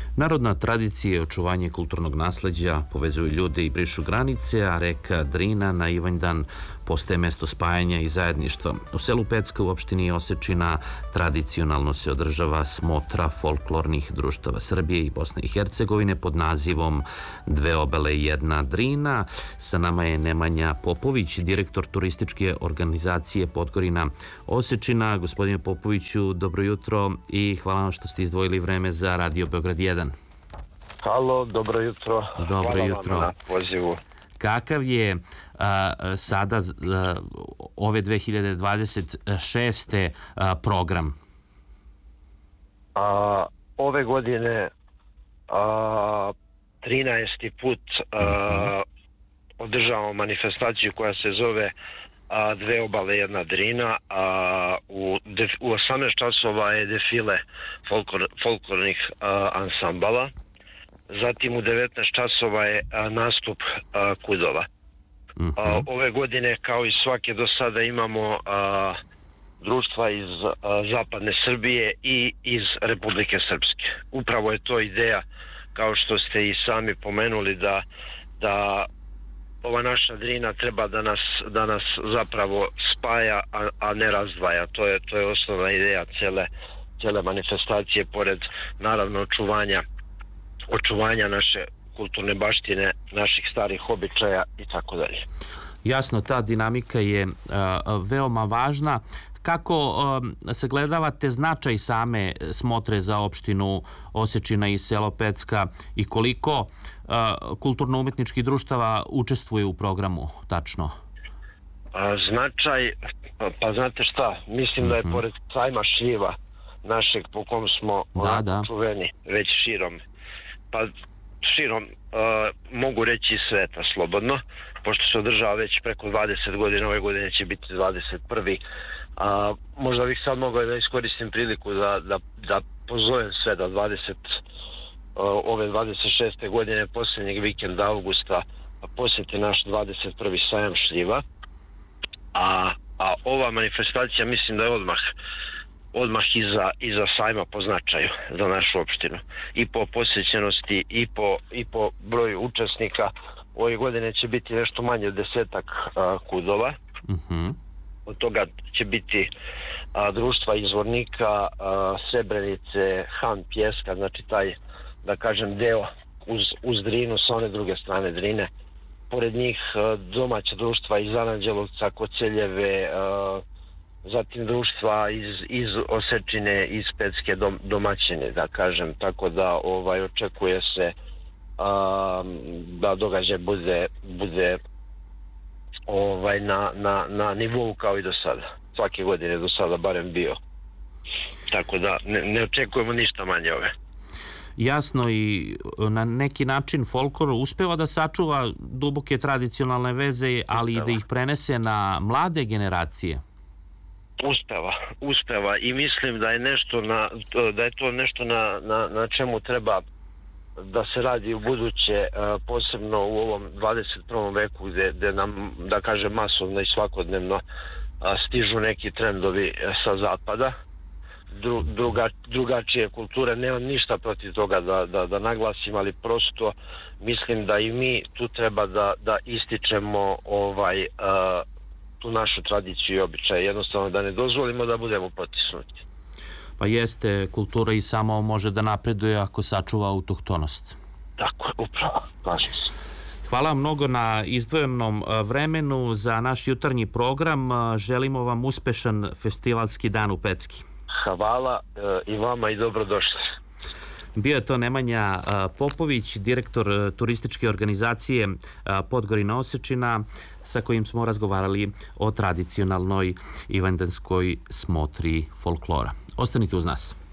Narodna tradicija i očuvanje kulturnog nasleđa povezuju ljude i brišu granice, a reka Drina na Ivanjdan postaje mesto spajanja i zajedništva. U selu Pecka u opštini Osečina tradicionalno se održava smotra folklornih društava Srbije i Bosne i Hercegovine pod nazivom Dve obale i jedna Drina. Sa nama je Nemanja Popović, direktor turističke organizacije Podgorina Osečina. Gospodine Popoviću, dobro jutro i hvala vam što ste izdvojili vreme za Radio Beograd 1. Halo, dobro jutro. Dobro jutro. Hvala vam na pozivu. Kakav je sada ove 2026. Program? Ove godine 13. put održavamo manifestaciju koja se zove Dve obale, jedna Drina. U 18 časova je defile folklornih ansambala. Zatim u 19 časova je nastup kudova. Ove godine, kao i svake do sada, imamo društva iz zapadne Srbije i iz Republike Srpske. Upravo je to ideja, kao što ste i sami pomenuli, da ova naša Drina treba da nas zapravo spaja, a ne razdvaja. To je osnovna ideja cijele manifestacije, pored naravno očuvanja naše kulturne baštine, naših starih običaja i tako dalje. Jasno, ta dinamika je veoma važna. Kako sagledavate značaj same smotre za opštinu Osečina i selo Pecka i koliko kulturno-umetničkih društava učestvuje u programu tačno? Značaj, pa znate šta, mislim da je pored sajma šljiva našeg, po kom smo čuveni već širom, pa širom mogu reći sveta slobodno, pošto se održava već preko 20 godina, ove godine će biti 21. Možda bih sad mogao da iskoristim priliku da pozovem sve da ove 26. godine posljednjeg vikenda avgusta posjeti naš 21. sajam šljiva, a ova manifestacija mislim da je odmah iza sajma po značaju za našu opštinu. I po posjećenosti i po broju učesnika. Ove godine će biti nešto manje od 10 kudova. Od toga će biti društva iz Zvornika, Srebrenice, Han, Pjeska, znači taj, da kažem, deo uz Drinu sa one druge strane Drine. Pored njih domaća društva iz Aranđelovca, Koceljeve, zatim društva iz Osečine, iz Pecke domaćine, da kažem, tako da očekuje se da događaj bude na nivou kao i do sada. Svake godine do sada barem bio. Tako da ne očekujemo ništa manje ove. Jasno, i na neki način folklor uspeva da sačuva duboke tradicionalne veze, ali i da ih prenese na mlade generacije. Uspeva i mislim da je to nešto na čemu treba da se radi u buduće, posebno u ovom 21. veku gde nam, da kažem, masovno i svakodnevno stižu neki trendovi sa zapada, drugačije kulture. Nemam ništa protiv toga da naglasim, ali prosto mislim da i mi tu treba da ističemo tu našu tradiciju i običaj, jednostavno da ne dozvolimo da budemo potisnuti. Pa jeste, kultura i samo može da napreduje ako sačuva autohtonost. Tako, upravo, slažem se. Hvala mnogo na izdvojenom vremenu za naš jutarnji program. Želimo vam uspešan festivalski dan u Pecki. Hvala i vama i dobrodošli. Bio je to Nemanja Popović, direktor turističke organizacije Podgorina Osečina, sa kojim smo razgovarali o tradicionalnoj ivanjdanskoj smotri folklora. Ostanite uz nas.